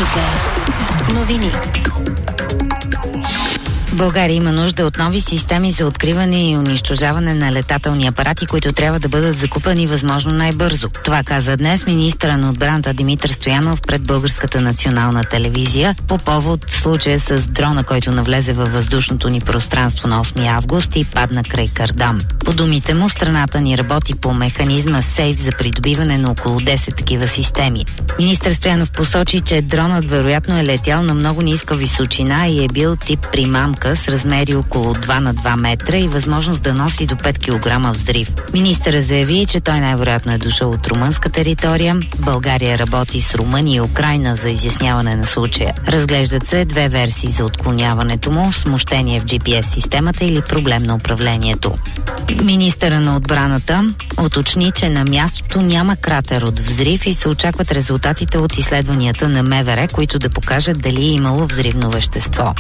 Вероника. Новини. България има нужда от нови системи за откриване и унищожаване на летателни апарати, които трябва да бъдат закупени възможно най-бързо. Това каза днес министъра на отбраната Димитър Стоянов пред Българската национална телевизия по повод случая с дрона, който навлезе във въздушното ни пространство на 8 август и падна край Кардам. По думите му, страната ни работи по механизма СЕЙФ за придобиване на около 10 такива системи. Министър Стоянов посочи, че дронът вероятно е летял на много ниска височина и е бил тип примамка с размери около 2 на 2 метра и възможност да носи до 5 кг взрив. Министърът заяви, че той най-вероятно е дошъл от румънска територия. България работи с Румъния и Украйна за изясняване на случая. Разглеждат се две версии за отклоняването му: смущение в GPS системата или проблем на управлението. Министъра на отбраната уточни, че на мястото няма кратер от взрив и се очакват резултатите от изследванията на МВР, които да покажат дали е имало взривно вещество.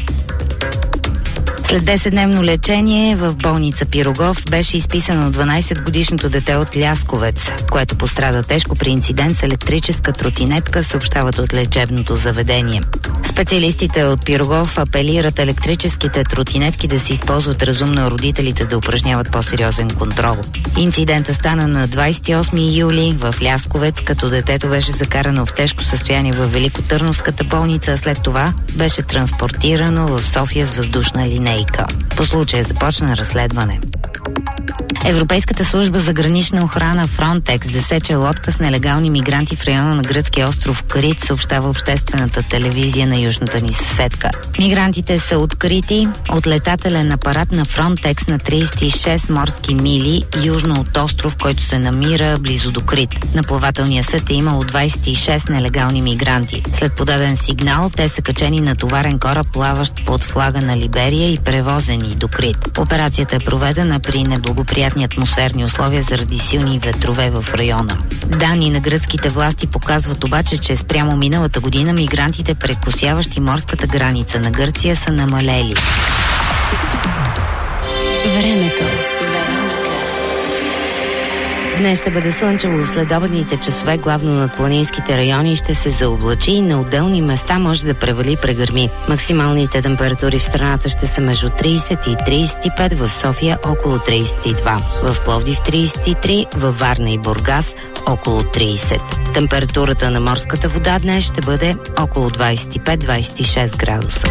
След 10-дневно лечение в болница Пирогов беше изписано 12-годишното дете от Лясковец, което пострада тежко при инцидент с електрическа тротинетка, съобщават от лечебното заведение. Специалистите от Пирогов апелират електрическите тротинетки да се използват разумно, а родителите да упражняват по-сериозен контрол. Инцидентът стана на 28 юли в Лясковец, като детето беше закарано в тежко състояние в Великотърновската болница, а след това беше транспортирано в София с въздушна линейка. По случая започна разследване. Европейската служба за гранична охрана Frontex засече лодка с нелегални мигранти в района на гръцкия остров Крит, съобщава обществената телевизия на южната ни съседка. Мигрантите са открити от летателен апарат на Frontex на 36 морски мили южно от остров, който се намира близо до Крит. На плавателния съд е имало 26 нелегални мигранти. След подаден сигнал, те са качени на товарен кораб, плаващ под флага на Либерия и превозени до Крит. Операцията е проведена при неблагоприятни атмосферни условия заради силни ветрове в района. Данни на гръцките власти показват обаче, че спрямо миналата година мигрантите, прекосяващи морската граница на Гърция, са намалели. Времето. Днес ще бъде слънчево в следобедните часове, главно над планинските райони ще се заоблачи и на отделни места може да превали прегърми. Максималните температури в страната ще са между 30 и 35, в София около 32, в Пловдив 33, във Варна и Бургас около 30. Температурата на морската вода днес ще бъде около 25-26 градуса.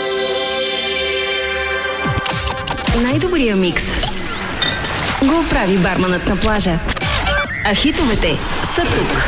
Най-добрия микс го прави барманът на плажа. А хитовете са тук.